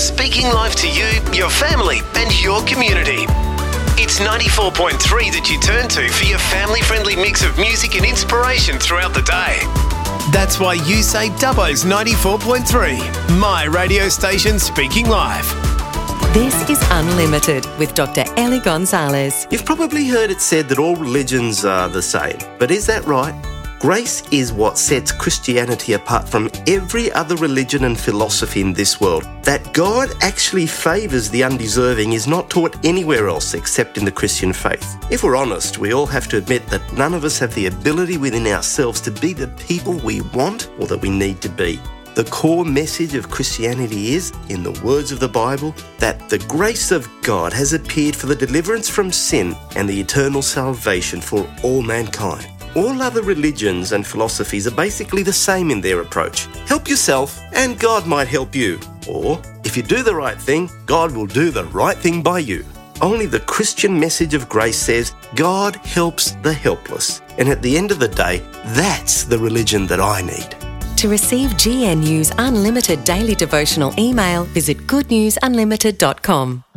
speaking life to you, your family and your community. It's 94.3 that you turn to for your family-friendly mix of music and inspiration throughout the day. That's why you say Dubbo's 94.3, my radio station speaking live. This is Unlimited with Dr. Ellie Gonzalez. You've probably heard it said that all religions are the same, but is that right? Grace is what sets Christianity apart from every other religion and philosophy in this world. That God actually favours the undeserving is not taught anywhere else except in the Christian faith. If we're honest, we all have to admit that none of us have the ability within ourselves to be the people we want or that we need to be. The core message of Christianity is, in the words of the Bible, that the grace of God has appeared for the deliverance from sin and the eternal salvation for all mankind. All other religions and philosophies are basically the same in their approach. Help yourself and God might help you. Or, if you do the right thing, God will do the right thing by you. Only the Christian message of grace says God helps the helpless. And at the end of the day, that's the religion that I need. To receive GNU's Unlimited daily devotional email, visit goodnewsunlimited.com.